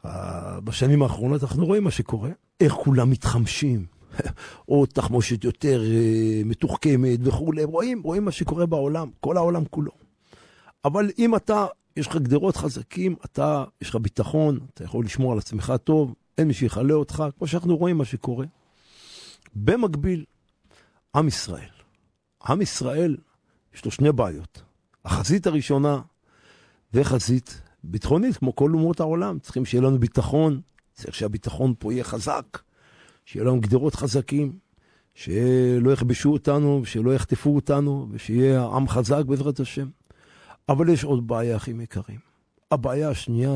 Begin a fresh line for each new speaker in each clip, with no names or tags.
בשנים האחרונות אנחנו רואים מה שקורה, איך כולם מתחמשים, או תחמושת יותר מתוחכמת וכו', רואים מה שקורה בעולם, כל העולם כולו. אבל אם יש לך גדרות חזקים, יש לך ביטחון, אתה יכול לשמור על עצמך טוב, אין מי שיחלה אותך, כמו שאנחנו רואים מה שקורה. במקביל, עם ישראל, יש לו שני בעיות. החזית הראשונה, וחזית ביטחונית, כמו כל אומות העולם. צריכים שיהיה לנו ביטחון, צריך שהביטחון פה יהיה חזק, שיהיה לנו גדרות חזקים, שלא יכבשו אותנו, שלא יחטפו אותנו, ושיהיה עם חזק בעזרת השם. אבל יש עוד בעיה הכי יקרים. הבעיה השנייה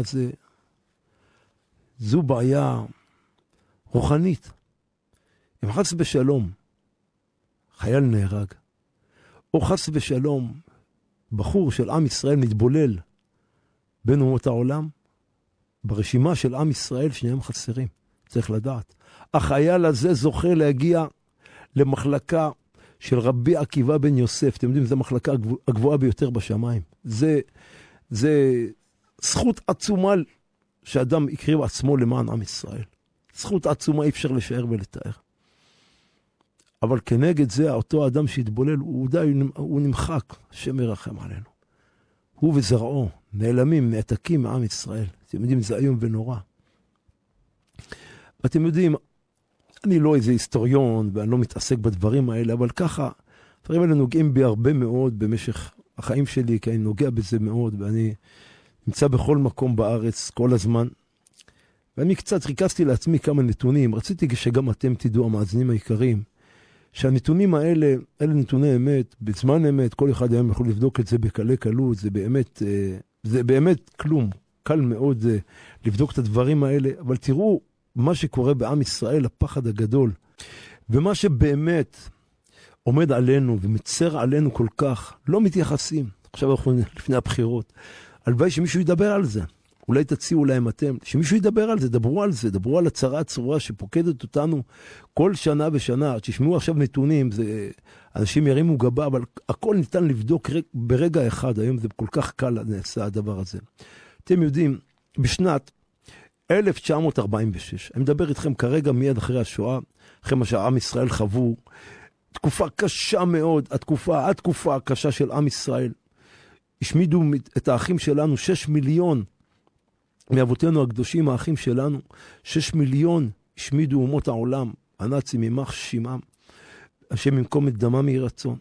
זו בעיה רוחנית. אם חס ושלום חייל נהרג, או חס ושלום בחור של עם ישראל מתבולל בין אומות העולם, ברשימה של עם ישראל שניהם חסרים. צריך לדעת. החייל הזה זוכה להגיע למחלקה של רבי עקיבא בן יוסף. אתם יודעים, זו המחלקה הגבוהה ביותר בשמיים. זה זכות עצומה שאדם יקריב עצמו למען עם ישראל. זכות עצומה אי אפשר לשער ולתאר. אבל כנגד זה, אותו אדם שהתבולל, הוא נמחק, השם ירחם עלינו. הוא וזרעו נעלמים, נעתקים מעם ישראל. אתם יודעים, זה איום ונורא. ואתם יודעים, אני לא איזה היסטוריון, ואני לא מתעסק בדברים האלה, אבל ככה, הדברים האלה נוגעים בי הרבה מאוד במשך החיים שלי, כי אני נוגע בזה מאוד, ואני נמצא בכל מקום בארץ כל הזמן. ואני קצת ריכזתי לעצמי כמה נתונים. רציתי שגם אתם תדעו, המאזינים העיקריים, שהנתונים האלה, אלה נתוני אמת, בזמן אמת, כל אחד היום יכול לבדוק את זה בקלי קלות, זה באמת כלום, קל מאוד לבדוק את הדברים האלה, אבל תראו מה שקורה בעם ישראל, הפחד הגדול, ומה שבאמת עומד עלינו ומצר עלינו כל כך, לא מתייחסים. עכשיו אנחנו לפני הבחירות, הלוואי שמישהו ידבר על זה. אולי תציעו להם אתם, שמישהו ידבר על זה, דברו על זה, דברו על הצרה הצרורה שפוקדת אותנו כל שנה ושנה. תשמעו עכשיו נתונים, אנשים ירימו גבה, אבל הכל ניתן לבדוק ברגע אחד. היום זה כל כך קל נעשה הדבר הזה. אתם יודעים, בשנת 1946, אני מדבר איתכם כרגע מיד אחרי השואה, אחרי מה שהעם ישראל חוו, תקופה קשה מאוד, התקופה הקשה של עם ישראל, השמידו את האחים שלנו, 6 מיליון, מאבותינו הקדושים, האחים שלנו, 6 מיליון השמידו אומות העולם, הנאצים ממח שמם, השם ימקום את דמם יהי רצון.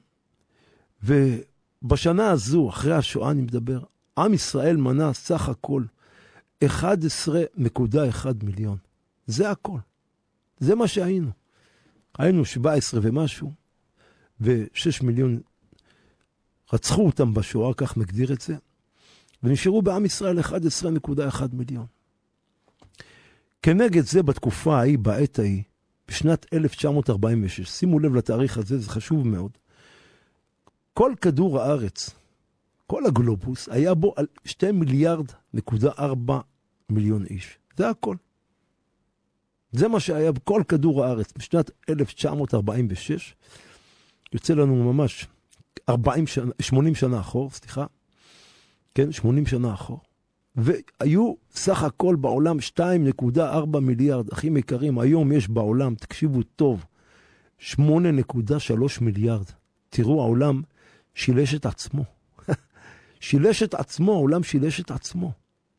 ובשנה הזו, אחרי השואה אני מדבר, עם ישראל מנה סך הכל 11.1 מיליון. זה הכל. זה מה שהיינו. היינו 17 ומשהו, ו6 מיליון רצחו אותם בשואה, כך מגדיר את זה. ונשארו בעם ישראל 11.1 מיליון. כנגד זה בתקופה ההיא, בעת ההיא, בשנת 1946, שימו לב לתאריך הזה, זה חשוב מאוד. כל כדור הארץ, כל הגלובוס, היה בו 2.4 מיליארד איש. זה הכל. זה מה שהיה בכל כדור הארץ. בשנת 1946, יוצא לנו ממש 80 שנה אחור, סליחה. כן, 80 שנה אחור. והיו סך הכל בעולם 2.4 מיליארד, אחים יקרים. היום יש בעולם, תקשיבו טוב, 8.3 מיליארד. תראו, העולם שילש את עצמו. שילש את עצמו, העולם שילש את עצמו.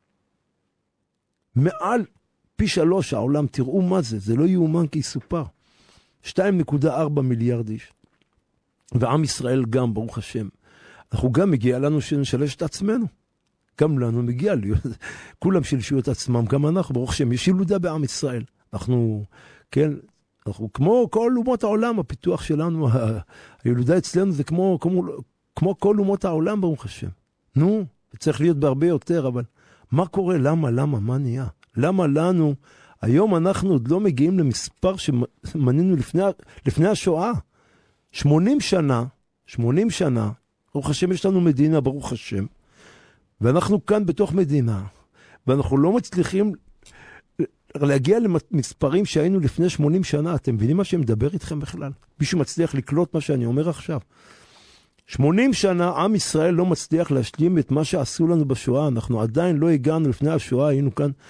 מעל פי 3 העולם, תראו מה זה, זה לא יאומן כי יסופר. 2.4 מיליארד איש. ועם ישראל גם, ברוך השם. אנחנו גם מגיע לנו שנשלש את עצמנו. גם לנו מגיע להיות, כולם שילשו את עצמם, גם אנחנו, ברוך השם, יש ילודה בעם ישראל. אנחנו, כן, אנחנו כמו כל אומות העולם, הפיתוח שלנו, הילודה אצלנו זה כמו כל אומות העולם, ברוך השם. נו, צריך להיות בהרבה יותר, אבל מה קורה? למה? מה נהיה? למה לנו? היום אנחנו עוד לא מגיעים למספר שמנינו לפני השואה. 80 שנה, ברוך השם, יש לנו מדינה, ברוך השם, ואנחנו כאן בתוך מדינה, ואנחנו לא מצליחים להגיע למספרים שהיינו לפני 80 שנה. אתם מבינים מה שמדבר איתכם בכלל? מישהו מצליח לקלוט מה שאני אומר עכשיו? 80 שנה עם ישראל לא מצליח להשלים את מה שעשו לנו בשואה. אנחנו עדיין לא הגענו לפני השואה, היינו כאן